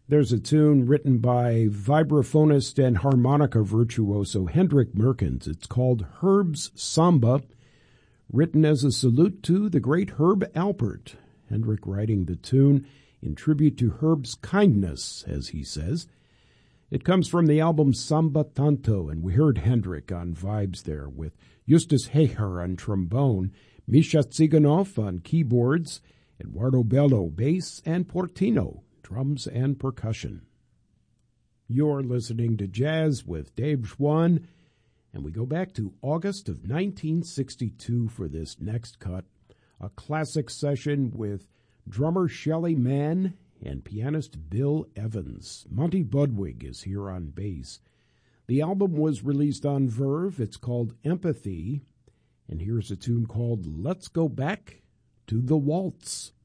There's a tune written by vibraphonist and harmonica virtuoso Hendrik Merkens. It's called Herb's Samba, written as a salute to the great Herb Alpert. Hendrik writing the tune in tribute to Herb's kindness, as he says. It comes from the album Samba Tanto, and we heard Hendrik on vibes there with Justus Hecher on trombone, Misha Tsiganov on keyboards, Eduardo Bello bass, and Portino drums and percussion. You're listening to Jazz with Dave Schwann, and we go back to August of 1962 for this next cut, a classic session with drummer Shelly Manne and pianist Bill Evans. Monty Budwig is here on bass. The album was released on Verve. It's called Empathy, and here's a tune called Let's Go Back to the Waltz.